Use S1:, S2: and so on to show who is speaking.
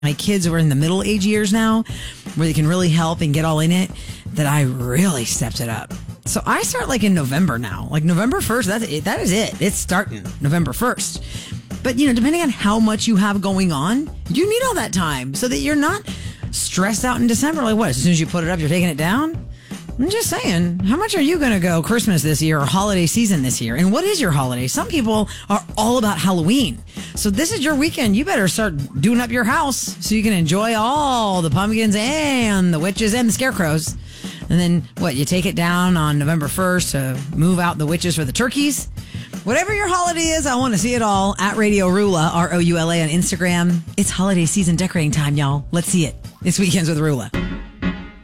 S1: My kids are in the middle age years now where they can really help and get all in it, that I really stepped it up. So I start like in November now, like November 1st. That is it. It's starting November 1st. But, depending on how much you have going on, you need all that time so that you're not stressed out in December. Like what? As soon as you put it up, you're taking it down? I'm just saying, how much are you going to go Christmas this year or holiday season this year? And what is your holiday? Some people are all about Halloween. So this is your weekend. You better start doing up your house so you can enjoy all the pumpkins and the witches and the scarecrows. And then you take it down on November 1st to move out the witches for the turkeys. Whatever your holiday is, I want to see it all at Radio Rula, Roula on Instagram. It's holiday season decorating time, y'all. Let's see it. It's Weekends with Rula.